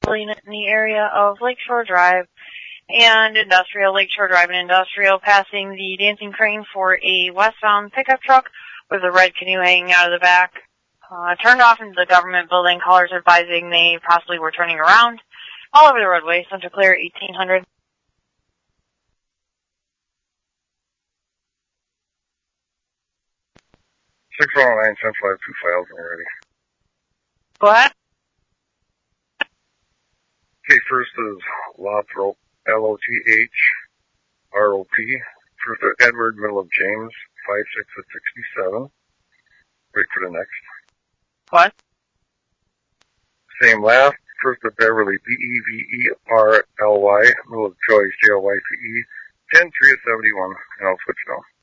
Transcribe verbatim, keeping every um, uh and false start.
in the area of Lakeshore Drive and Industrial, Lakeshore Drive and Industrial, passing the Dancing Crane for a westbound pickup truck with a red canoe hanging out of the back. Uh, turned off into the government building. Callers advising they possibly were turning around. All over the roadway. Central Clear, eighteen hundred. six one nine Central, I have two files when you're ready. Go ahead. Okay, first is Lothrop, L O T H R O P. First is Edward, middle of James, five six at sixty-seven. Wait for the next. What? Same last. First of Beverly, B E V E R L Y, middle of Joyce, J O Y C E, ten three at seventy-one, and I'll switch now.